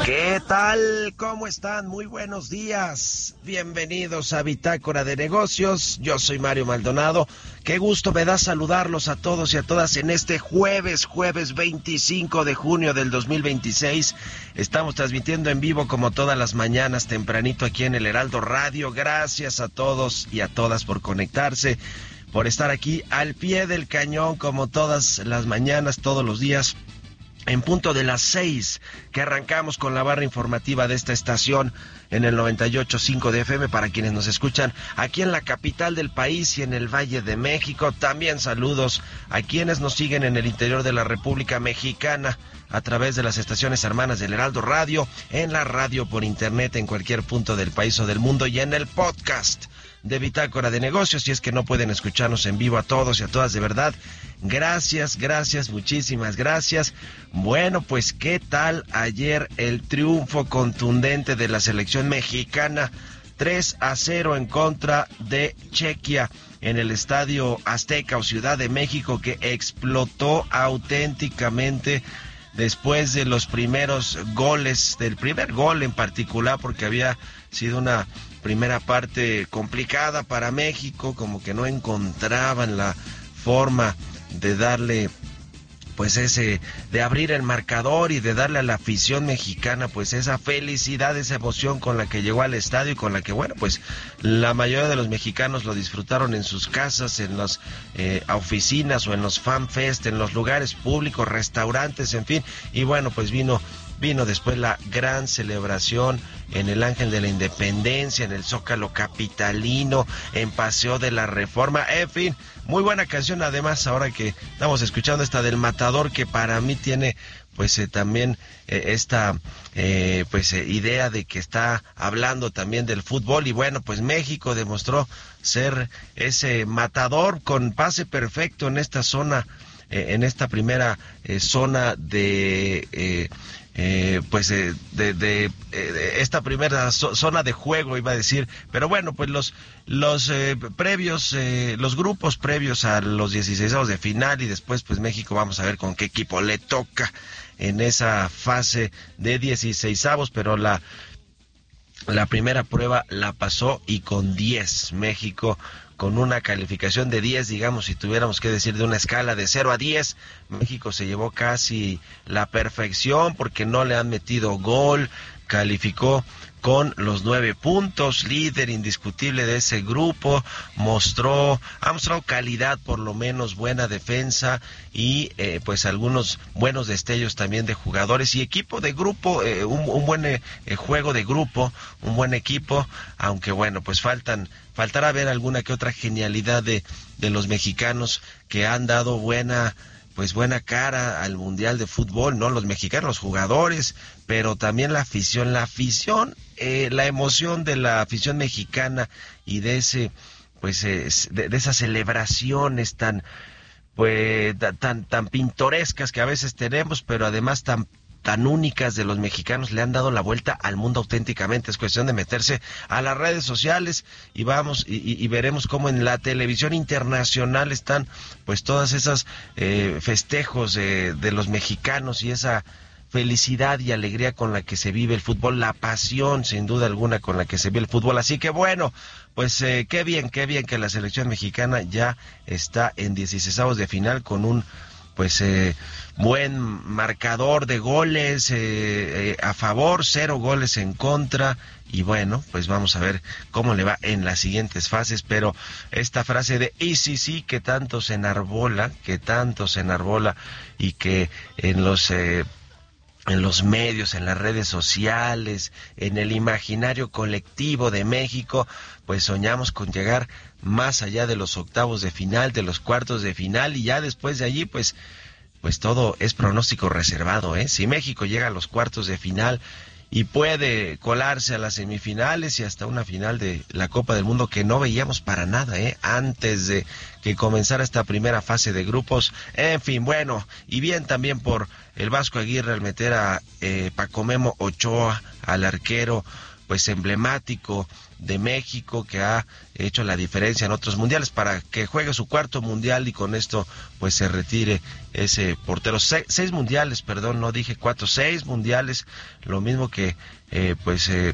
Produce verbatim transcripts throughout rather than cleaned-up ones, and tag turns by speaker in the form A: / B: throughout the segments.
A: ¿Qué tal? ¿Cómo están? Muy buenos días. Bienvenidos a Bitácora de Negocios. Yo soy Mario Maldonado. Qué gusto me da saludarlos a todos y a todas en este jueves, jueves veinticinco de junio del dos mil veintiséis. Estamos transmitiendo en vivo como todas las mañanas tempranito aquí en el Heraldo Radio. Gracias a todos y a todas por conectarse, por estar aquí al pie del cañón como todas las mañanas, todos los días. En punto de las seis, que arrancamos con la barra informativa de esta estación en el noventa y ocho punto cinco de F M para quienes nos escuchan aquí en la capital del país y en el Valle de México. También saludos a quienes nos siguen en el interior de la República Mexicana a través de las estaciones hermanas del Heraldo Radio, en la radio por internet en cualquier punto del país o del mundo y en el podcast de Bitácora de Negocios. Si es que no pueden escucharnos en vivo a todos y a todas, de verdad, gracias, gracias, muchísimas gracias. Bueno, pues ¿qué tal ayer el triunfo contundente de la selección mexicana? tres a cero en contra de Chequia en el Estadio Azteca o Ciudad de México, que explotó auténticamente después de los primeros goles, del primer gol en particular, porque había sido una primera parte complicada para México, como que no encontraban la forma de darle pues ese, de abrir el marcador y de darle a la afición mexicana pues esa felicidad, esa emoción con la que llegó al estadio y con la que, bueno, pues la mayoría de los mexicanos lo disfrutaron en sus casas, en las eh, oficinas o en los fan fest, en los lugares públicos, restaurantes, en fin, y bueno, pues vino Vino después la gran celebración en el Ángel de la Independencia, en el Zócalo capitalino, en Paseo de la Reforma, en fin, muy buena canción. Además, ahora que estamos escuchando esta del Matador, que para mí tiene pues eh, también eh, esta eh, pues eh, idea de que está hablando también del fútbol. Y bueno, pues México demostró ser ese matador con pase perfecto en esta zona, eh, en esta primera eh, zona de... Eh, Eh, pues eh, de, de, eh, de esta primera zo- zona de juego, iba a decir, pero bueno, pues los los eh, previos, eh, los grupos previos a los dieciseisavos de final, y después pues México, vamos a ver con qué equipo le toca en esa fase de dieciseisavos, pero la la primera prueba la pasó y con diez, México con una calificación de diez, digamos, si tuviéramos que decir de una escala de cero a diez, México se llevó casi la perfección porque no le han metido gol, calificó con los nueve puntos, líder indiscutible de ese grupo, mostró, ha mostrado calidad, por lo menos buena defensa y eh, pues algunos buenos destellos también de jugadores y equipo de grupo, eh, un, un buen eh, juego de grupo, un buen equipo, aunque bueno, pues faltan, faltará ver alguna que otra genialidad de, de los mexicanos que han dado buena pues buena cara al Mundial de Fútbol, ¿no? Los mexicanos, los jugadores, pero también la afición, la afición, eh, la emoción de la afición mexicana y de ese, pues, eh, de, de esas celebraciones tan, pues, tan, tan pintorescas que a veces tenemos, pero además tan tan únicas de los mexicanos, le han dado la vuelta al mundo auténticamente. Es cuestión de meterse a las redes sociales y vamos y, y, y veremos cómo en la televisión internacional están pues todas esas eh, festejos eh, de los mexicanos y esa felicidad y alegría con la que se vive el fútbol, la pasión sin duda alguna con la que se vive el fútbol. Así que bueno, pues eh, qué bien, qué bien que la selección mexicana ya está en dieciseisavos de final con un pues eh, buen marcador de goles eh, eh, a favor, cero goles en contra, y bueno, pues vamos a ver cómo le va en las siguientes fases, pero esta frase de E C C que tanto se enarbola, que tanto se enarbola y que en los eh, en los medios, en las redes sociales, en el imaginario colectivo de México, pues soñamos con llegar más allá de los octavos de final, de los cuartos de final, y ya después de allí, pues, pues todo es pronóstico reservado, ¿eh? Si México llega a los cuartos de final y puede colarse a las semifinales y hasta una final de la Copa del Mundo que no veíamos para nada, ¿eh? Antes de que comenzara esta primera fase de grupos. En fin, bueno, y bien también por el Vasco Aguirre al meter a eh, Paco Memo Ochoa, al arquero, pues emblemático de México, que ha hecho la diferencia en otros mundiales, para que juegue su cuarto mundial y con esto pues se retire ese portero. Se, seis mundiales, perdón, no dije cuatro, seis mundiales, lo mismo que eh, pues eh,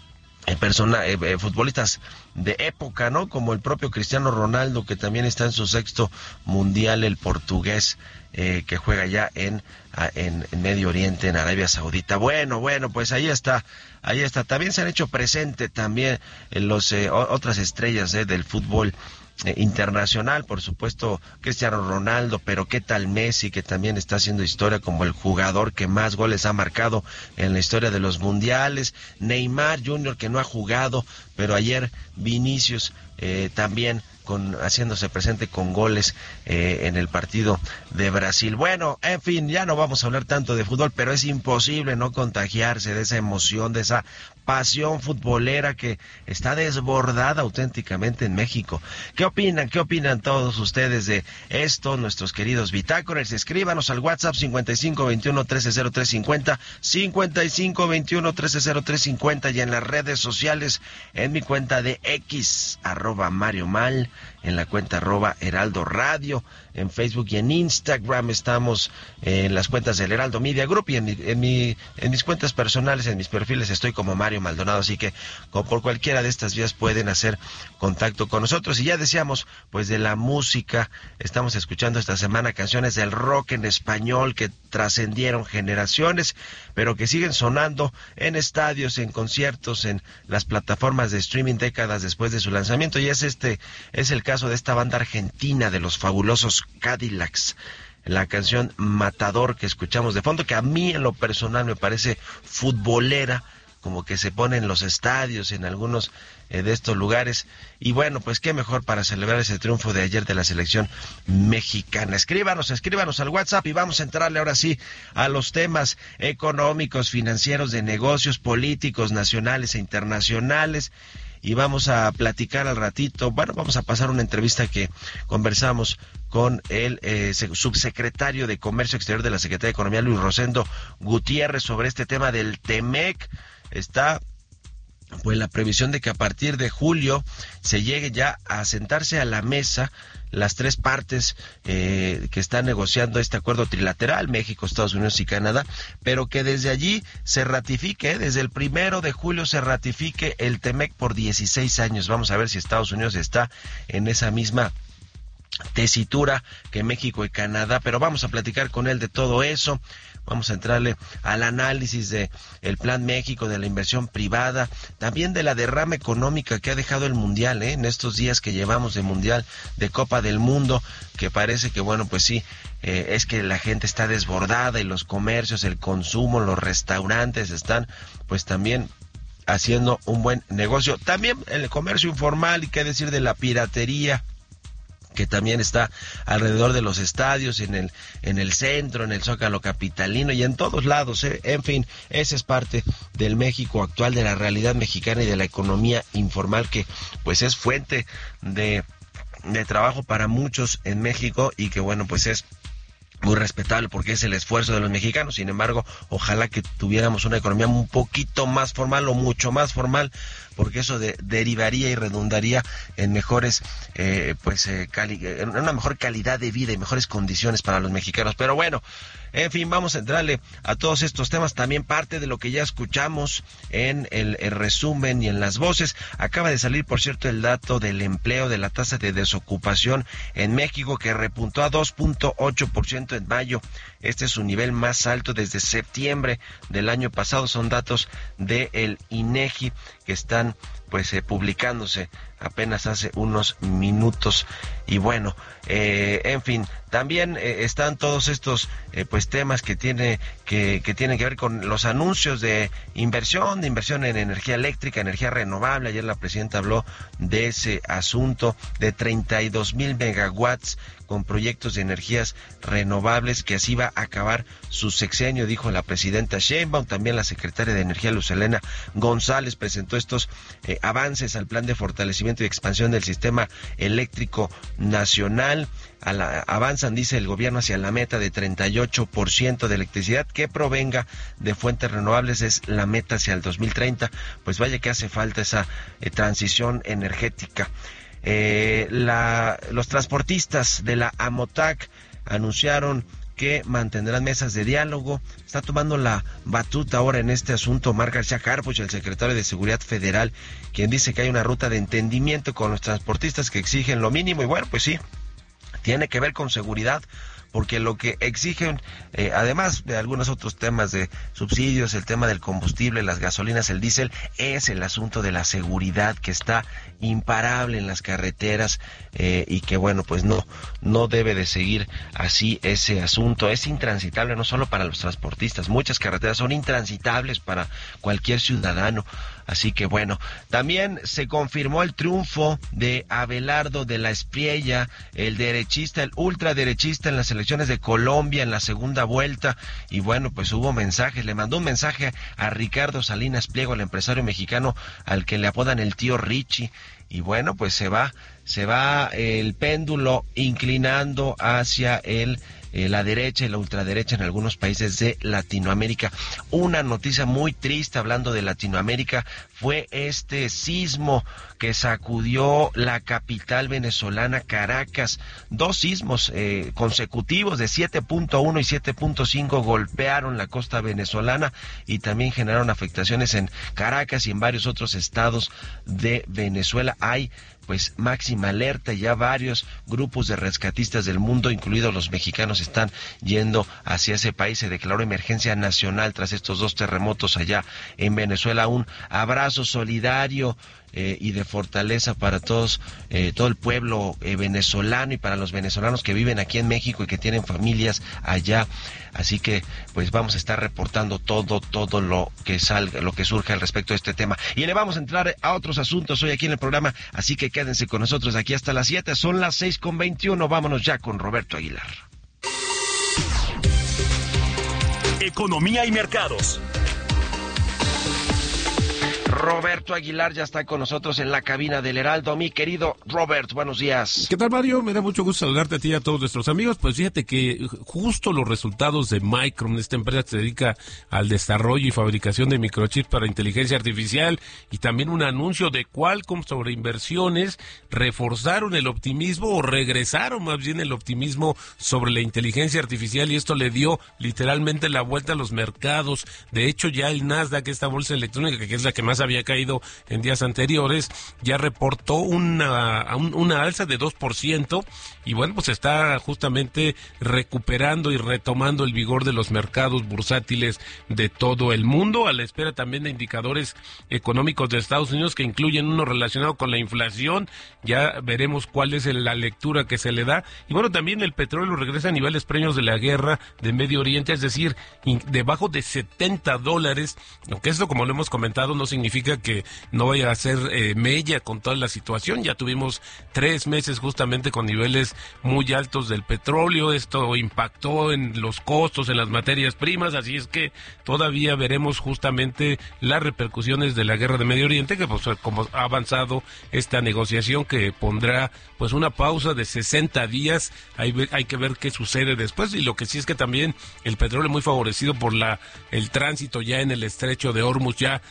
A: persona, eh, eh, futbolistas de época, ¿no? Como el propio Cristiano Ronaldo, que también está en su sexto mundial, el portugués, eh, que juega ya en, en, en Medio Oriente, en Arabia Saudita. Bueno, bueno, pues ahí está, ahí está. También se han hecho presente también en los eh, otras estrellas eh, del fútbol Eh, internacional, por supuesto Cristiano Ronaldo, pero qué tal Messi, que también está haciendo historia como el jugador que más goles ha marcado en la historia de los mundiales. Neymar junior, que no ha jugado, pero ayer Vinicius eh, también con haciéndose presente con goles eh, en el partido de Brasil. Bueno, en fin, ya no vamos a hablar tanto de fútbol, pero es imposible no contagiarse de esa emoción, de esa pasión futbolera que está desbordada auténticamente en México. ¿Qué opinan? ¿Qué opinan todos ustedes de esto? Nuestros queridos bitácoras, escríbanos al WhatsApp cincuenta y cinco veintiuno trece cero tres cincuenta, cincuenta y cinco veintiuno trece cero tres cincuenta, y en las redes sociales, en mi cuenta de X, arroba Mario Mal, en la cuenta arroba Heraldo Radio, en Facebook y en Instagram estamos eh, en las cuentas del Heraldo Media Group, y en, mi, en, mi, en mis cuentas personales, en mis perfiles, estoy como Mario Maldonado, así que como por cualquiera de estas vías pueden hacer contacto con nosotros. Y ya decíamos, pues de la música, estamos escuchando esta semana canciones del rock en español que trascendieron generaciones, pero que siguen sonando en estadios, en conciertos, en las plataformas de streaming décadas después de su lanzamiento, y es este, es el caso de esta banda argentina de los fabulosos Cadillacs. La canción Matador que escuchamos de fondo, que a mí en lo personal me parece futbolera, como que se pone en los estadios, en algunos eh, de estos lugares. Y bueno, pues qué mejor para celebrar ese triunfo de ayer de la selección mexicana. Escríbanos, escríbanos al WhatsApp y vamos a entrarle ahora sí a los temas económicos, financieros, de negocios, políticos, nacionales e internacionales. Y vamos a platicar al ratito, bueno, vamos a pasar una entrevista que conversamos con el eh, subsecretario de Comercio Exterior de la Secretaría de Economía, Luis Rosendo Gutiérrez, sobre este tema del Temec. Está pues la previsión de que a partir de julio se llegue ya a sentarse a la mesa las tres partes eh, que están negociando este acuerdo trilateral, México, Estados Unidos y Canadá, pero que desde allí se ratifique, desde el primero de julio se ratifique el Temec por dieciséis años. Vamos a ver si Estados Unidos está en esa misma tesitura que México y Canadá, pero vamos a platicar con él de todo eso. Vamos a entrarle al análisis de el Plan México, de la inversión privada, también de la derrama económica que ha dejado el Mundial, ¿eh? En estos días que llevamos de Mundial, de Copa del Mundo, que parece que, bueno, pues sí, eh, es que la gente está desbordada y los comercios, el consumo, los restaurantes están, pues también haciendo un buen negocio. También el comercio informal, y qué decir de la piratería, que también está alrededor de los estadios, en el en el centro, en el Zócalo capitalino y en todos lados, ¿eh? En fin, esa es parte del México actual, de la realidad mexicana y de la economía informal, que pues es fuente de, de trabajo para muchos en México, y que bueno, pues es muy respetable porque es el esfuerzo de los mexicanos. Sin embargo, ojalá que tuviéramos una economía un poquito más formal o mucho más formal, porque eso de, derivaría y redundaría en mejores, eh, pues, eh, cali, en una mejor calidad de vida y mejores condiciones para los mexicanos. Pero bueno, en fin, vamos a entrarle a todos estos temas, también parte de lo que ya escuchamos en el, el resumen y en las voces. Acaba de salir, por cierto, el dato del empleo, de la tasa de desocupación en México, que repuntó a dos punto ocho por ciento en mayo. Este es su nivel más alto desde septiembre del año pasado. Son datos del INEGI que están pues eh, publicándose apenas hace unos minutos. Y bueno, eh, en fin, también eh, están todos estos eh, pues temas que tiene que, que tienen que ver con los anuncios de inversión, de inversión en energía eléctrica, energía renovable. Ayer la presidenta habló de ese asunto, de treinta y dos mil megawatts con proyectos de energías renovables, que así va a acabar su sexenio, dijo la presidenta Sheinbaum. También la secretaria de Energía, Luz Helena González, presentó estos eh, avances al plan de fortalecimiento y expansión del sistema eléctrico nacional. A la, avanzan, dice el gobierno, hacia la meta de treinta y ocho por ciento de electricidad que provenga de fuentes renovables. Es la meta hacia el dos mil treinta. Pues vaya que hace falta esa eh, transición energética. Eh, la, los transportistas de la AMOTAC anunciaron que mantendrán mesas de diálogo. Está tomando la batuta ahora en este asunto Omar García Harfuch, el secretario de Seguridad Federal, quien dice que hay una ruta de entendimiento con los transportistas que exigen lo mínimo. Y bueno, pues sí, tiene que ver con seguridad, porque lo que exigen, eh, además de algunos otros temas de subsidios, el tema del combustible, las gasolinas, el diésel, es el asunto de la seguridad, que está imparable en las carreteras, eh, y que bueno, pues no, no debe de seguir así ese asunto. Es intransitable no solo para los transportistas, muchas carreteras son intransitables para cualquier ciudadano. Así que bueno, también se confirmó el triunfo de Abelardo de la Espriella, el derechista, el ultraderechista en las elecciones de Colombia en la segunda vuelta. Y bueno, pues hubo mensajes, le mandó un mensaje a Ricardo Salinas Pliego, el empresario mexicano al que le apodan el tío Richie. Y bueno, pues se va, se va el péndulo inclinando hacia el Eh, la derecha y la ultraderecha en algunos países de Latinoamérica. Una noticia muy triste, hablando de Latinoamérica, fue este sismo que sacudió la capital venezolana, Caracas. Dos sismos eh, consecutivos de siete punto uno y siete punto cinco golpearon la costa venezolana y también generaron afectaciones en Caracas y en varios otros estados de Venezuela. Hay pues máxima alerta, ya varios grupos de rescatistas del mundo, incluidos los mexicanos, están yendo hacia ese país. Se declaró emergencia nacional tras estos dos terremotos allá en Venezuela. Un abrazo solidario eh, y de fortaleza para todos, eh, todo el pueblo eh, venezolano, y para los venezolanos que viven aquí en México y que tienen familias allá. Así que pues vamos a estar reportando todo, todo lo que salga, lo que surja al respecto de este tema. Y le vamos a entrar a otros asuntos hoy aquí en el programa, así que quédense con nosotros aquí hasta las siete. Son las seis con veintiuno. Vámonos ya con Roberto Aguilar.
B: Economía y mercados.
A: Roberto Aguilar ya está con nosotros en la cabina del Heraldo. Mi querido Robert, buenos días.
C: ¿Qué tal, Mario? Me da mucho gusto saludarte a ti y a todos nuestros amigos. Pues fíjate que justo los resultados de Micron, esta empresa que se dedica al desarrollo y fabricación de microchips para inteligencia artificial, y también un anuncio de Qualcomm sobre inversiones, reforzaron el optimismo, o regresaron más bien el optimismo sobre la inteligencia artificial, y esto le dio literalmente la vuelta a los mercados. De hecho, ya el Nasdaq, esta bolsa electrónica, que es la que más había caído en días anteriores, ya reportó una, una alza de dos por ciento, y bueno, pues está justamente recuperando y retomando el vigor de los mercados bursátiles de todo el mundo, a la espera también de indicadores económicos de Estados Unidos que incluyen uno relacionado con la inflación. Ya veremos cuál es la lectura que se le da. Y bueno, también el petróleo regresa a niveles previos de la guerra de Medio Oriente, es decir, debajo de setenta dólares, aunque esto, como lo hemos comentado, no significa que no vaya a ser eh, mella con toda la situación. Ya tuvimos tres meses justamente con niveles muy altos del petróleo. Esto impactó en los costos, en las materias primas, así es que todavía veremos justamente las repercusiones de la guerra de Medio Oriente, que pues como ha avanzado esta negociación que pondrá pues una pausa de sesenta días. Hay, hay que ver qué sucede después, y lo que sí es que también el petróleo muy favorecido por la el tránsito ya en el estrecho de Hormuz, ya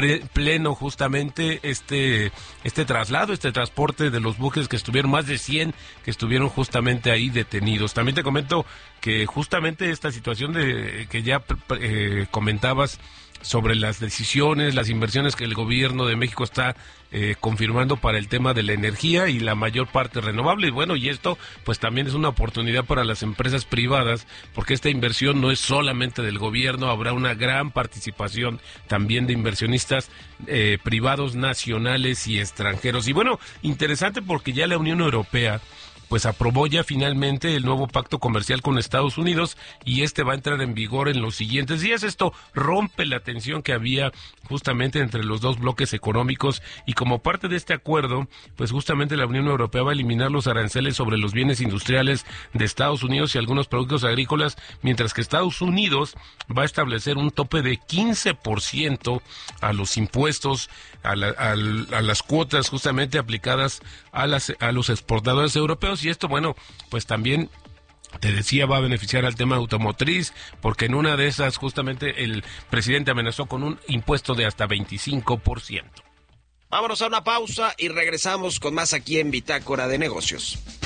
C: pleno justamente este este traslado, este transporte de los buques que estuvieron, más de cien que estuvieron justamente ahí detenidos. También te comento que justamente esta situación de que ya eh, comentabas sobre las decisiones, las inversiones que el gobierno de México está eh, confirmando para el tema de la energía y la mayor parte renovable. Y bueno, y esto pues también es una oportunidad para las empresas privadas, porque esta inversión no es solamente del gobierno, habrá una gran participación también de inversionistas eh, privados nacionales y extranjeros. Y bueno, interesante porque ya la Unión Europea pues aprobó ya finalmente el nuevo pacto comercial con Estados Unidos y este va a entrar en vigor en los siguientes días. Esto rompe la tensión que había justamente entre los dos bloques económicos y como parte de este acuerdo, pues justamente la Unión Europea va a eliminar los aranceles sobre los bienes industriales de Estados Unidos y algunos productos agrícolas, mientras que Estados Unidos va a establecer un tope de quince por ciento a los impuestos, a, la, a, a las cuotas justamente aplicadas a, las, a los exportadores europeos, y esto, bueno, pues también te decía, va a beneficiar al tema automotriz, porque en una de esas justamente el presidente amenazó con un impuesto de hasta veinticinco por ciento.
A: Vámonos a una pausa y regresamos con más aquí en Bitácora de Negocios.